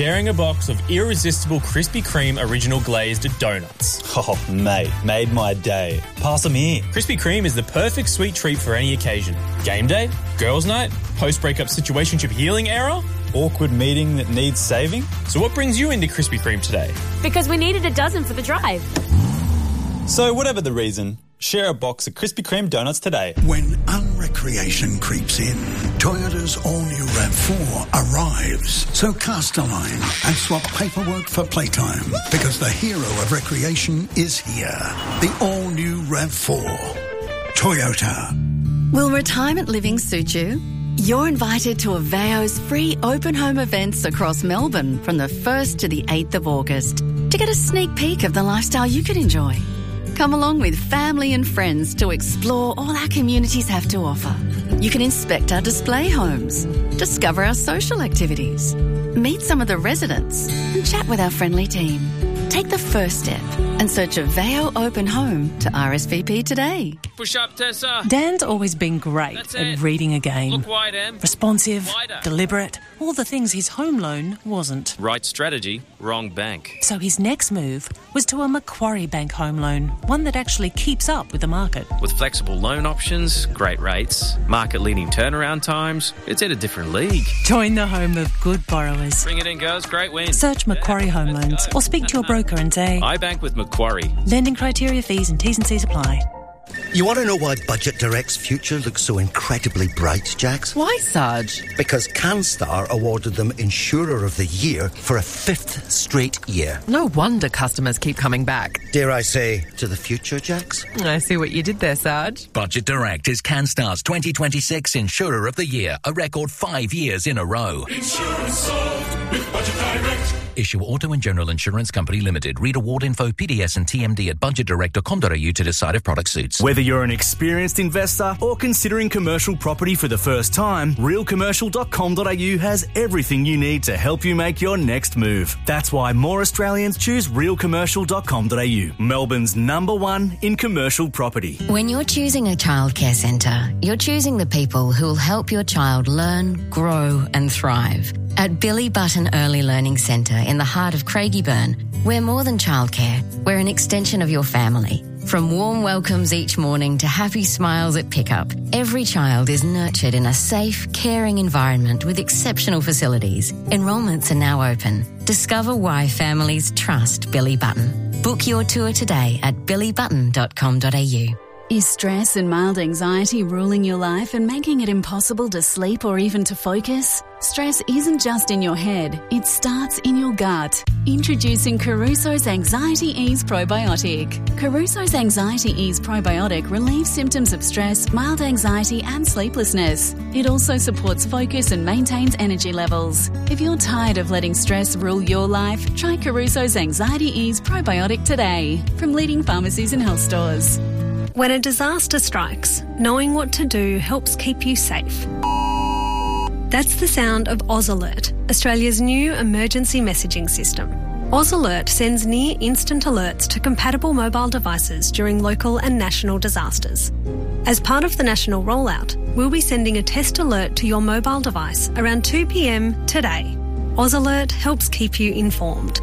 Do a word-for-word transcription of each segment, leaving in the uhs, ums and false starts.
sharing a box of irresistible Krispy Kreme original glazed donuts. Oh, mate, made my day. Pass them here. Krispy Kreme is the perfect sweet treat for any occasion. Game day, girls' night, post-breakup situationship healing era. Awkward meeting that needs saving. So what brings you into Krispy Kreme today? Because we needed a dozen for the drive. So whatever the reason, share a box of Krispy Kreme donuts today. When unrecreation creeps in, Toyota's all-new RAV four arrives. So cast a line and swap paperwork for playtime, because the hero of recreation is here. The all-new RAV four. Toyota. Will retirement living suit you? You're invited to Aveo's free open home events across Melbourne from the first to the eighth of August to get a sneak peek of the lifestyle you could enjoy. Come along with family and friends to explore all our communities have to offer. You can inspect our display homes, discover our social activities, meet some of the residents and chat with our friendly team. Take the first step and search Aveo Open Home to R S V P today. Push up, Tessa. Dan's always been great That's at it. reading a game. Look wide, Em. Responsive, Wider. deliberate, all the things his home loan wasn't. Right strategy, wrong bank. So his next move was to a Macquarie Bank home loan, one that actually keeps up with the market. With flexible loan options, great rates, market-leading turnaround times, it's in a different league. Join the home of good borrowers. Bring it in, girls. Great win. Search Macquarie Home Loans or speak to your broker and say, I bank with Macquarie. lending criteria, fees and T's and C's apply. You want to know why Budget Direct's future looks so incredibly bright, Jax? Why, Sarge? Because CanStar awarded them Insurer of the Year for a fifth straight year. No wonder customers keep coming back. Dare I say, to the future, Jax? I see what you did there, Sarge. Budget Direct is CanStar's twenty twenty-six Insurer of the Year, a record five years in a row. Insurance solved with Budget Direct. Issue Auto and General Insurance Company Limited. Read award info, P D S and T M D at budget direct dot com dot a u to decide if product suits. Whether you're an experienced investor or considering commercial property for the first time, real commercial dot com dot a u has everything you need to help you make your next move. That's why more Australians choose real commercial dot com dot a u, Melbourne's number one in commercial property. When you're choosing a childcare centre, you're choosing the people who will help your child learn, grow and thrive. At Billy Button Early Learning Centre in the heart of Craigieburn, we're more than childcare, we're an extension of your family. From warm welcomes each morning to happy smiles at pickup, every child is nurtured in a safe, caring environment with exceptional facilities. Enrolments are now open. Discover why families trust Billy Button. Book your tour today at billy button dot com dot a u. Is stress and mild anxiety ruling your life and making it impossible to sleep or even to focus? Stress isn't just in your head, it starts in your gut. Introducing Caruso's Anxiety Ease Probiotic. Caruso's Anxiety Ease Probiotic relieves symptoms of stress, mild anxiety and sleeplessness. It also supports focus and maintains energy levels. If you're tired of letting stress rule your life, try Caruso's Anxiety Ease Probiotic today from leading pharmacies and health stores. When a disaster strikes, knowing what to do helps keep you safe. That's the sound of Oz Alert, Australia's new emergency messaging system. Oz Alert sends near instant alerts to compatible mobile devices during local and national disasters. As part of the national rollout, we'll be sending a test alert to your mobile device around two p m today. Oz Alert helps keep you informed.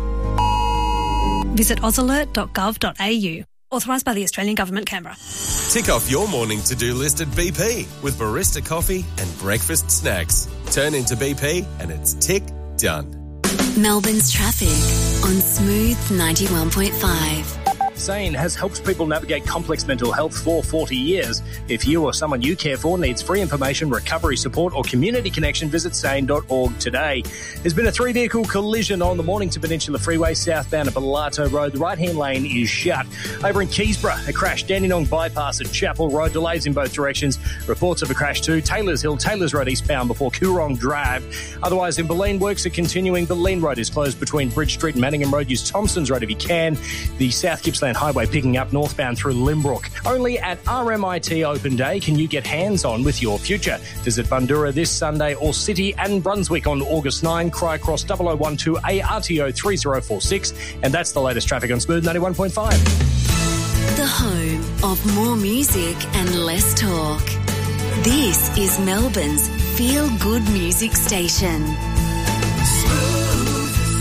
Visit oz alert dot gov dot a u. Authorised by the Australian Government, Canberra. Tick off your morning to-do list at B P with barista coffee and breakfast snacks. Turn into B P and it's tick done. Melbourne's traffic on Smooth ninety-one point five. SANE has helped people navigate complex mental health for forty years. If you or someone you care for needs free information, recovery support or community connection, visit sane dot org today. There's been a three-vehicle collision on the Mornington Peninsula Freeway southbound at Bellato Road. The right-hand lane is shut. Over in Keysborough, a crash, Dandenong Bypass at Chapel Road, delays in both directions. Reports of a crash too, Taylors Hill, Taylors Road eastbound before Coorong Drive. Otherwise, in Bulleen, works are continuing. Bulleen Road is closed between Bridge Street and Manningham Road. Use Thompson's Road if you can. The South Gippsland Highway picking up northbound through Limbrook. Only at R M I T Open Day can you get hands-on with your future. Visit Bundoora this Sunday or City and Brunswick on August ninth. Cry Cross double oh one two A R T O three oh four six. And that's the latest traffic on Smooth ninety-one point five. The home of more music and less talk. This is Melbourne's feel-good music station. Smooth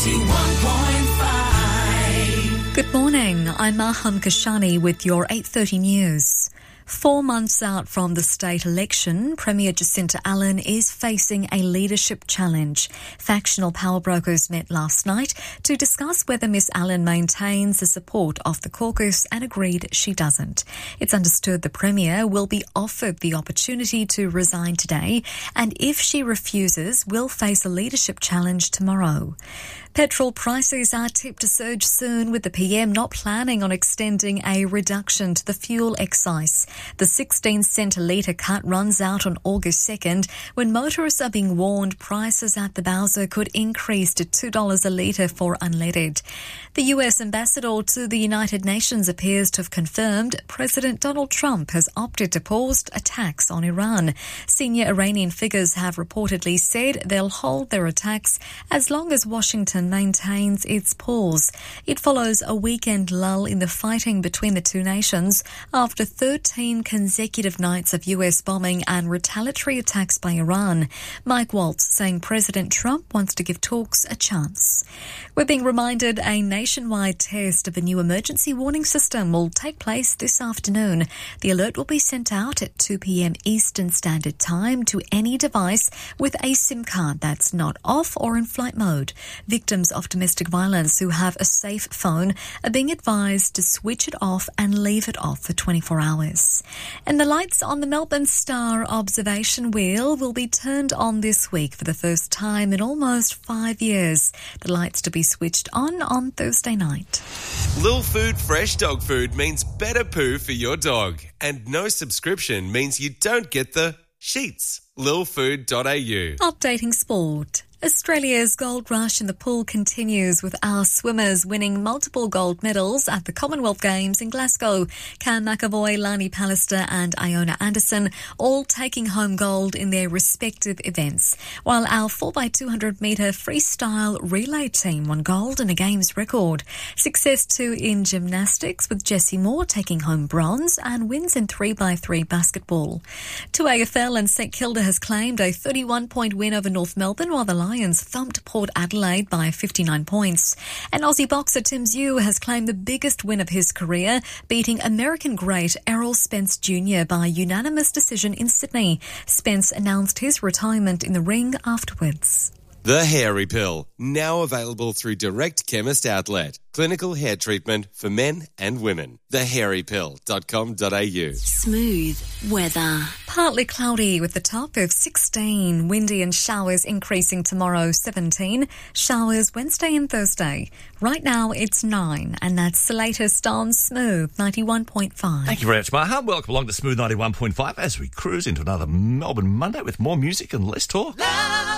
ninety-one point five. Good morning, I'm Maham Kashani with your eight thirty news. Four months out from the state election, Premier Jacinta Allen is facing a leadership challenge. Factional power brokers met last night to discuss whether Miss Allen maintains the support of the caucus and agreed she doesn't. It's understood the Premier will be offered the opportunity to resign today, and if she refuses, will face a leadership challenge tomorrow. Petrol prices are tipped to surge soon, with the P M not planning on extending a reduction to the fuel excise. The sixteen cent a litre cut runs out on August second, when motorists are being warned prices at the bowser could increase to two dollars a litre for unleaded. The U S ambassador to the United Nations appears to have confirmed President Donald Trump has opted to pause attacks on Iran. Senior Iranian figures have reportedly said they'll hold their attacks as long as Washington maintains its pause. It follows a weekend lull in the fighting between the two nations after thirteen consecutive nights of U S bombing and retaliatory attacks by Iran. Mike Waltz saying President Trump wants to give talks a chance. We're being reminded a nationwide test of a new emergency warning system will take place this afternoon. The alert will be sent out at two p.m. Eastern Standard Time to any device with a SIM card that's not off or in flight mode. Victims of domestic violence who have a safe phone are being advised to switch it off and leave it off for twenty-four hours. And the lights on the Melbourne Star observation wheel will be turned on this week for the first time in almost five years. The lights to be switched on on Thursday night. Lil Food Fresh Dog Food means better poo for your dog. And no subscription means you don't get the sheets. lil food dot a u. Updating sport. Australia's gold rush in the pool continues, with our swimmers winning multiple gold medals at the Commonwealth Games in Glasgow. Cam McAvoy, Lani Pallister and Iona Anderson all taking home gold in their respective events, while our four by two hundred metre freestyle relay team won gold and a Games record. Success too in gymnastics, with Jessie Moore taking home bronze and wins in three by three basketball. To A F L, and St Kilda has claimed a thirty-one point win over North Melbourne, while the Lions thumped Port Adelaide by fifty-nine points. And Aussie boxer Tim Tszyu has claimed the biggest win of his career, beating American great Errol Spence Junior by unanimous decision in Sydney. Spence announced his retirement in the ring afterwards. The Hairy Pill, now available through Direct Chemist Outlet. Clinical hair treatment for men and women. the hairy pill dot com dot a u. Smooth weather. Partly cloudy with the top of sixteen. Windy and showers increasing tomorrow, seventeen. Showers Wednesday and Thursday. Right now it's nine, and that's the latest on Smooth ninety-one point five. Thank you very much, Maha. Welcome along to Smooth ninety-one point five as we cruise into another Melbourne Monday with more music and less talk.